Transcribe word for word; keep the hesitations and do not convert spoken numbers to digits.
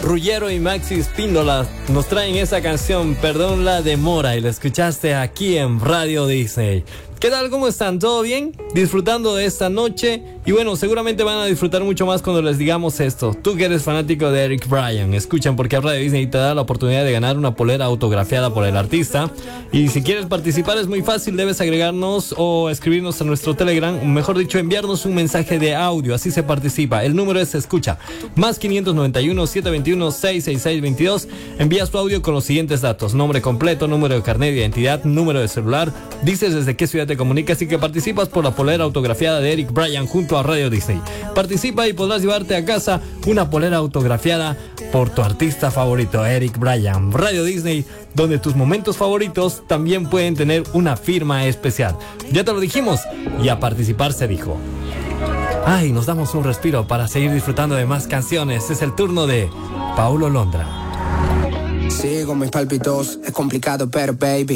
Ruggiero y Maxi Espíndola nos traen esa canción, Perdón la demora, y la escuchaste aquí en Radio Disney. ¿Qué tal? ¿Cómo están? ¿Todo bien? ¿Disfrutando de esta noche? Y bueno, seguramente van a disfrutar mucho más cuando les digamos esto. Tú que eres fanático de Eric Bryan, escuchan, porque Radio Disney te da la oportunidad de ganar una polera autografiada por el artista. Y si quieres participar es muy fácil, debes agregarnos o escribirnos a nuestro Telegram, mejor dicho, enviarnos un mensaje de audio, así se participa. El número es, escucha, más quinientos noventa y uno, setecientos veintiuno, seiscientos sesenta y seis veintidós. Envías tu audio con los siguientes datos: nombre completo, número de carnet de identidad, número de celular, dices desde qué ciudad te comunicas y que participas por la polera autografiada de Eric Bryan junto a Radio Disney. Participa y podrás llevarte a casa una polera autografiada por tu artista favorito, Eric Bryan. Radio Disney, donde tus momentos favoritos también pueden tener una firma especial. Ya te lo dijimos, y a participar se dijo. Ay, nos damos un respiro para seguir disfrutando de más canciones. Es el turno de Paulo Londra. Sigo mis palpitos, es complicado, pero baby,